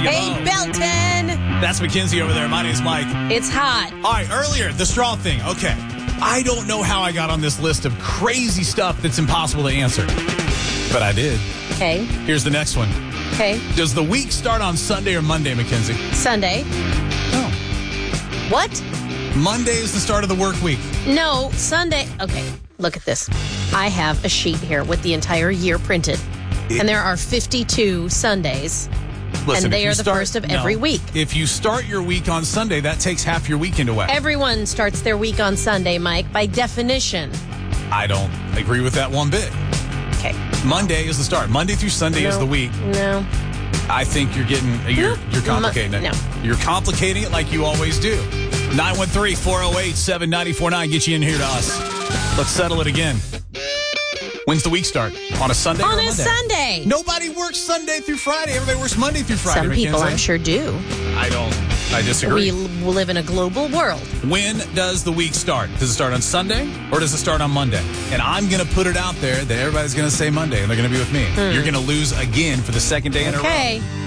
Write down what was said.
Mackenzie. Hey, Hello. Belton. That's Mackenzie over there. My name's Mike. It's hot. All right, earlier, the straw thing. Okay. I don't know how I got on this list of crazy stuff that's impossible to answer, but I did. Okay. Here's the next one. Okay. Does the week start on Sunday or Monday, Mackenzie? Sunday. Oh. What? Monday is the start of the work week. No, Sunday. Okay, look at this. I have a sheet here with the entire year printed. And there are 52 Sundays. Listen, and they if you are the first of every week. If you start your week on Sunday, that takes half your weekend away. Everyone starts their week on Sunday, Mike, by definition. I don't agree with that one bit. Okay. Monday is the start. Monday through Sunday is the week. No. I think you're complicating it. No. You're complicating it like you always do. 913-408-7949. Get you in here to us. Let's settle it again. When's the week start? On a Sunday or a On Monday? a Sunday. Nobody works Sunday through Friday. Everybody works Monday through Friday. Some people, Mackenzie. I'm sure, do. I disagree. We live in a global world. When does the week start? Does it start on Sunday or does it start on Monday? And I'm going to put it out there that everybody's going to say Monday and they're going to be with me. You're going to lose again for the second day in a row. Okay.